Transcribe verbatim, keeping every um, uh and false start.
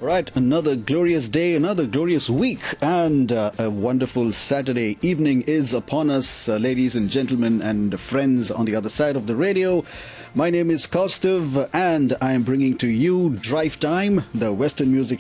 Right, another glorious day, another glorious week, and uh, a wonderful Saturday evening is upon us, uh, ladies and gentlemen, and friends on the other side of the radio. My name is Kaustav, and I am bringing to you Drive Time, the Western Music